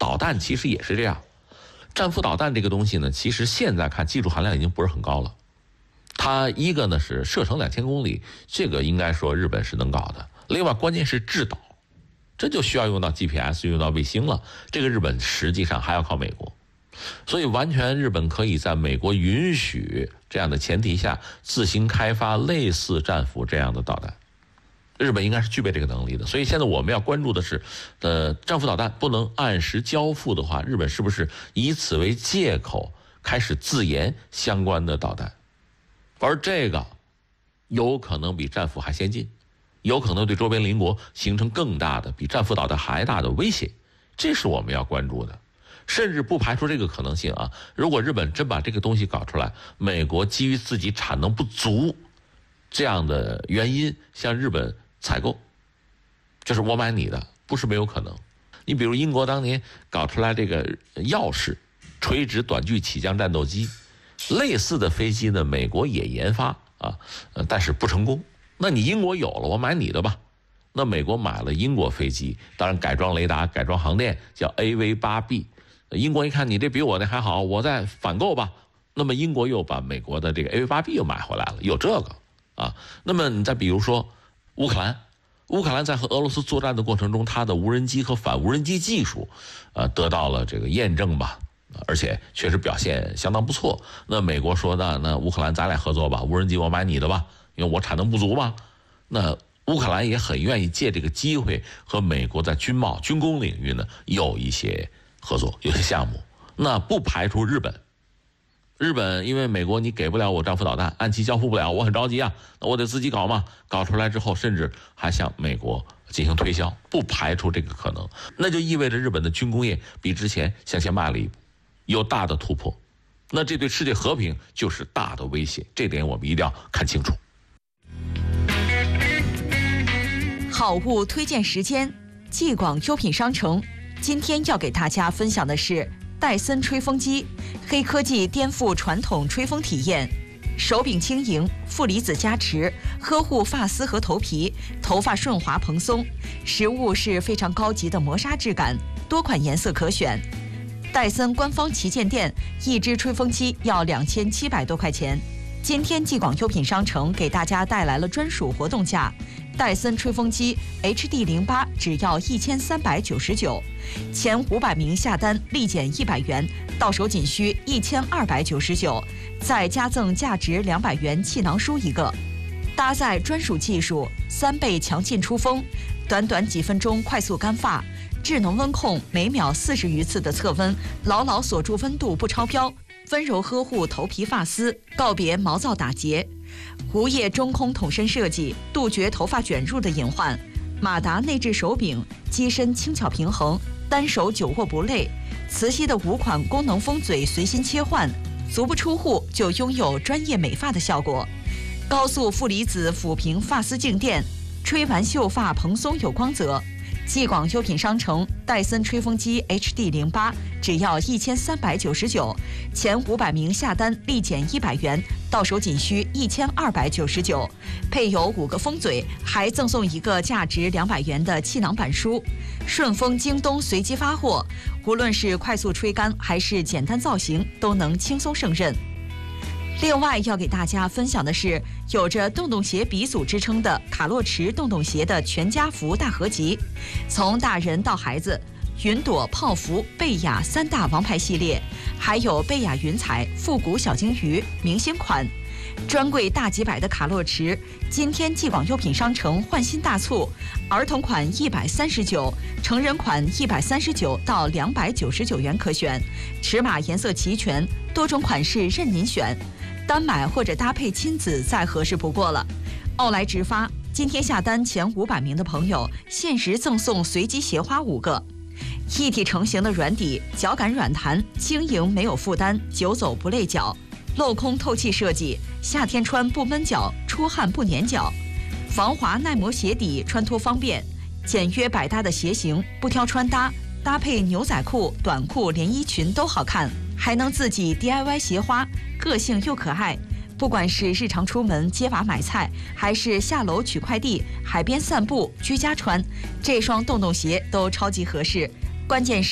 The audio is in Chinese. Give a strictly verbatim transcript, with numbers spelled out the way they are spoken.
导弹其实也是这样。战斧导弹这个东西呢，其实现在看技术含量已经不是很高了。它一个呢是射程两千公里，这个应该说日本是能搞的。另外，关键是制导，这就需要用到 G P S， 用到卫星了。这个日本实际上还要靠美国，所以完全日本可以在美国允许这样的前提下，自行开发类似战斧这样的导弹。日本应该是具备这个能力的。所以现在我们要关注的是，呃，战斧导弹不能按时交付的话，日本是不是以此为借口开始自研相关的导弹？而这个有可能比战斧还先进，有可能对周边邻国形成更大的比战斧导弹还大的威胁，这是我们要关注的。甚至不排除这个可能性啊，如果日本真把这个东西搞出来，美国基于自己产能不足这样的原因向日本采购，就是我买你的，不是没有可能。你比如英国当年搞出来这个耀式垂直短距起降战斗机，类似的飞机呢，美国也研发啊，但是不成功。那你英国有了，我买你的吧。那美国买了英国飞机，当然改装雷达、改装航电，叫 A V 八 B。英国一看你这比我那还好，我再反购吧。那么英国又把美国的这个 A V 八 B 又买回来了，有这个啊。那么你再比如说乌克兰，乌克兰在和俄罗斯作战的过程中，它的无人机和反无人机技术，呃，得到了这个验证吧。而且确实表现相当不错。那美国说呢，那乌克兰咱俩合作吧，无人机我买你的吧，因为我产能不足嘛。那乌克兰也很愿意借这个机会和美国在军贸、军工领域呢有一些合作，有些项目。那不排除日本，日本因为美国你给不了我战斧导弹，按期交付不了，我很着急啊，那我得自己搞嘛。搞出来之后，甚至还向美国进行推销，不排除这个可能。那就意味着日本的军工业比之前向前迈了一步。有大的突破，那这对世界和平就是大的威胁，这点我们一定要看清楚。 好物推荐时间，继广优品商城今天要给大家分享的是戴森吹风机，黑科技颠覆传统吹风体验，手柄轻盈，负离子加持，呵护发丝和头皮，头发顺滑蓬松，实物是非常高级的磨砂质感，多款颜色可选。戴森官方旗舰店一支吹风机要两千七百多块钱，今天继广优品商城给大家带来了专属活动价，戴森吹风机 H D 零八 只要一千三百九十九，前五百名下单立减一百元，到手仅需一千二百九十九，再加赠价值两百元气囊书一个，搭载专属技术，三倍强劲出风，短短几分钟快速干发。智能温控每秒四十余次的测温，牢牢锁住温度不超标，温柔呵护头皮发丝，告别毛躁打结。无叶中空筒身设计，杜绝头发卷入的隐患。马达内置手柄，机身轻巧平衡，单手久握不累。磁吸的五款功能风嘴随心切换，足不出户就拥有专业美发的效果。高速负离子抚平发丝静电，吹完秀发蓬松有光泽。继广优品商城戴森吹风机 H D 零八 只要一千三百九十九，前五百名下单立减一百元，到手仅需一千二百九十九，配有五个风嘴，还赠送一个价值两百元的气囊板书。顺丰、京东随机发货，无论是快速吹干还是简单造型，都能轻松胜任。另外要给大家分享的是，有着洞洞鞋鼻祖之称的卡洛驰洞洞鞋的全家福大合集，从大人到孩子，云朵、泡芙、贝雅三大王牌系列，还有贝雅云彩、复古小金鱼明星款，专柜大几百的卡洛驰，今天继广优品商城换新大促，儿童款一百三十九，成人款一百三十九到两百九十九元可选，尺码颜色齐全，多种款式任您选。单买或者搭配亲子再合适不过了。奥莱直发，今天下单前五百名的朋友，限时赠送随机鞋花五个。一体成型的软底，脚感软弹，轻盈没有负担，久走不累脚。镂空透气设计，夏天穿不闷脚，出汗不粘脚。防滑耐磨鞋底，穿脱方便，简约百搭的鞋型，不挑穿搭，搭配牛仔裤、短裤、连衣裙都好看。还能自己 D I Y 鞋花，个性又可爱。不管是日常出门接娃买菜，还是下楼取快递、海边散步、居家穿，这双洞洞鞋都超级合适。关键是